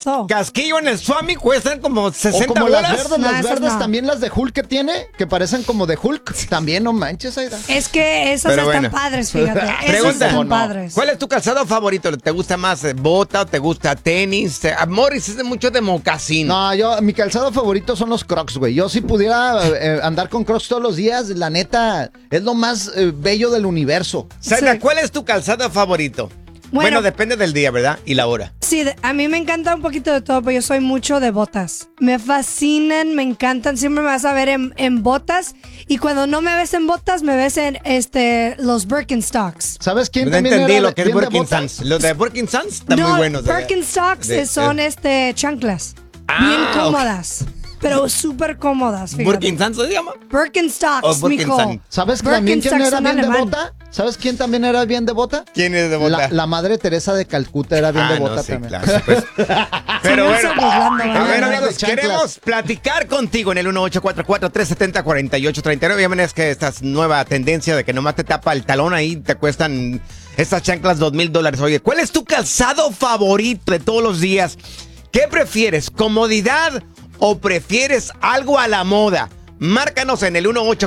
pasó? Casquillo en el Swami cuestan como 60 O como bolas. las verdes no. también, las de Hulk que tiene, que parecen como de Hulk. También, no manches, Aida. Es que esas Pero están bueno. padres, fíjate. Esas Pregunta. están No. padres. ¿Cuál es tu calzado favorito? ¿Te gusta más bota o te gusta tenis? Morris es mucho de mocasín. No, mi calzado favorito son los Crocs, güey. Yo si pudiera andar con Crocs todos los días, la neta, es lo más bello del universo. Saida, Sí. ¿cuál es tu calzado favorito? Bueno, depende del día, ¿verdad? Y la hora. Sí, a mí me encanta un poquito de todo, pero yo soy mucho de botas. Me fascinan, me encantan. Siempre me vas a ver en botas. Y cuando no me ves en botas, me ves en los Birkenstocks. ¿Sabes quién No también entendí era lo que es bien de Working botas? Suns. Los de Working Suns están No, muy buenos. Birkenstocks son chanclas. Bien ok. cómodas. Pero súper cómodas, fíjate. ¿Working Suns se llama? Birkenstocks, O Birkenstock. mijo. ¿Sabes también quién era en bien de alemán. bota? ¿Sabes quién también era bien de bota? ¿Quién es de bota? La madre Teresa de Calcuta era bien de bota no, sí, también. claro, pues. Pero Sí, bueno, no se burlando, a ¿verdad? ver, De amigos, chanclas. queremos platicar contigo en el 1844-370-4839. Ya ves que esta nueva tendencia de que nomás te tapa el talón ahí, te cuestan estas chanclas $2,000. Oye, ¿cuál es tu calzado favorito de todos los días? ¿Qué prefieres, comodidad o prefieres algo a la moda? Márcanos en el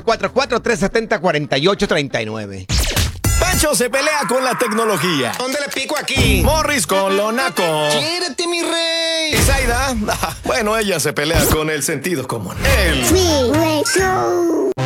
1844-370-4839. Pancho se pelea con la tecnología. ¿Dónde le pico aquí? Morris con lo naco. ¡Quiérete, mi rey! Y Zaida, bueno, ella se pelea con el sentido común. El Freeway Show.